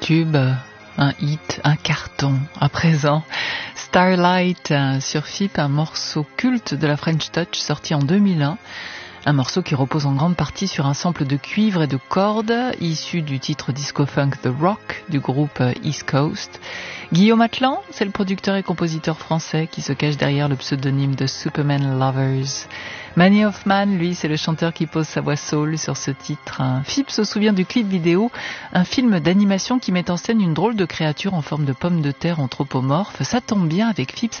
tube, un hit, un carton. À présent, Starlight sur FIP, un morceau culte de la French Touch sorti en 2001. Un morceau qui repose en grande partie sur un sample de cuivre et de cordes issu du titre disco-funk The Rock du groupe East Coast. Guillaume Atlan, c'est le producteur et compositeur français qui se cache derrière le pseudonyme de Superman Lovers. Manny Hoffman, lui, c'est le chanteur qui pose sa voix soul sur ce titre. FIP se souvient du clip vidéo, un film d'animation qui met en scène une drôle de créature en forme de pomme de terre anthropomorphe. Ça tombe bien avec FIP.